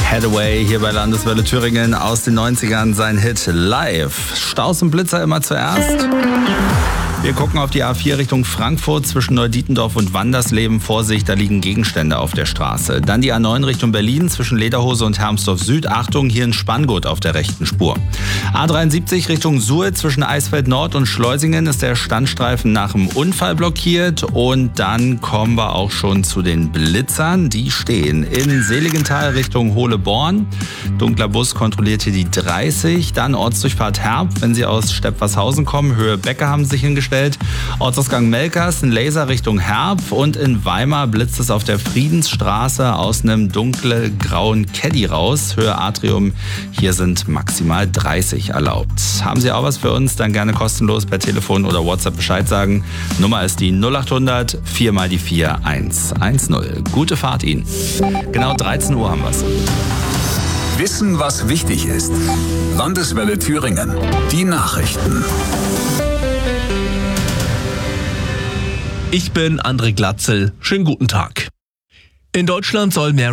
Hathaway hier bei Landeswelle Thüringen aus den 90ern, sein Hit Live. Staus und Blitzer immer zuerst. Wir gucken auf die A4 Richtung Frankfurt zwischen Neudietendorf und Wandersleben. Vorsicht, da liegen Gegenstände auf der Straße. Dann die A9 Richtung Berlin zwischen Lederhose und Hermsdorf Süd. Achtung, hier in Spanngurt auf der rechten Spur. A73 Richtung Suhl zwischen Eisfeld Nord und Schleusingen ist der Standstreifen nach dem Unfall blockiert. Und dann kommen wir auch schon zu den Blitzern. Die stehen in Seligenthal Richtung Hohleborn. Dunkler Bus kontrolliert hier die 30. Dann Ortsdurchfahrt Herb, wenn Sie aus Stepp-Wasshausen kommen. Höhe Becke haben sich hingestellt. Ortsausgang Melkers, ein Laser Richtung Herb und in Weimar blitzt es auf der Friedensstraße aus einem dunkelgrauen Caddy raus. Höhe Atrium, hier sind maximal 30 erlaubt. Haben Sie auch was für uns, dann gerne kostenlos per Telefon oder WhatsApp Bescheid sagen. Nummer ist die 0800 4 mal die 4 110. Gute Fahrt Ihnen. Genau 13 Uhr haben wir es. Wissen, was wichtig ist. Landeswelle Thüringen. Die Nachrichten. Ich bin André Glatzel. Schönen guten Tag. In Deutschland soll mehr